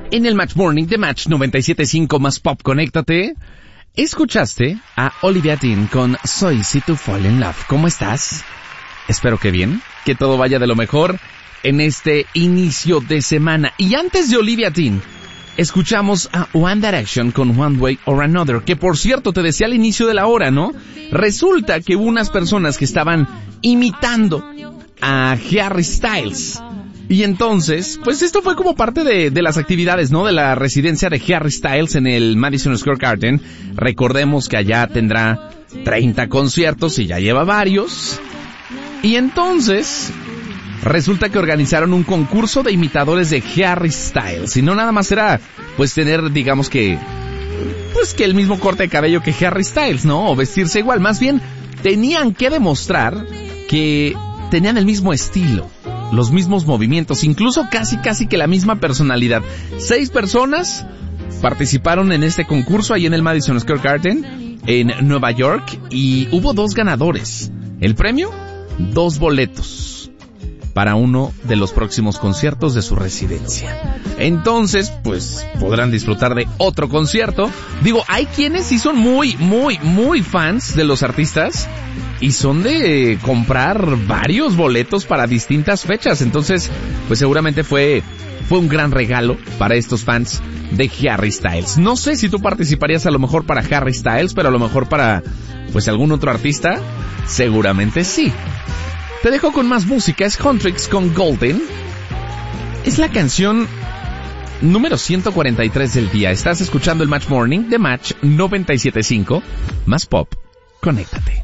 En el Match Morning de Match 97.5 más Pop, conéctate. Escuchaste a Olivia Dean con So Easy to Fall in Love. ¿Cómo estás? Espero que bien, que todo vaya de lo mejor en este inicio de semana. Y antes de Olivia Dean, escuchamos a One Direction con One Way or Another, que por cierto te decía al inicio de la hora, ¿no? Resulta que hubo unas personas que estaban imitando a Harry Styles. Y entonces, pues esto fue como parte de las actividades, ¿no? De la residencia de Harry Styles en el Madison Square Garden. Recordemos que allá tendrá 30 conciertos y ya lleva varios. Y entonces, resulta que organizaron un concurso de imitadores de Harry Styles. Y no nada más era, pues tener, digamos que, pues que el mismo corte de cabello que Harry Styles, ¿no? O vestirse igual. Más bien, tenían que demostrar que tenían el mismo estilo, los mismos movimientos, incluso casi que la misma personalidad. 6 personas participaron en este concurso ahí en el Madison Square Garden en Nueva York y hubo 2 ganadores. El premio, 2 boletos para uno de los próximos conciertos de su residencia. Entonces, pues podrán disfrutar de otro concierto. Digo, hay quienes sí son muy fans de los artistas y son de comprar varios boletos para distintas fechas. Entonces, pues seguramente fue un gran regalo para estos fans de Harry Styles. No sé si tú participarías a lo mejor para Harry Styles, pero a lo mejor para, pues algún otro artista, seguramente sí. Te dejo con más música, es Huntrix con Golden. Es la canción número 143 del día. Estás escuchando el Match Morning de Match 97.5, más Pop. Conéctate.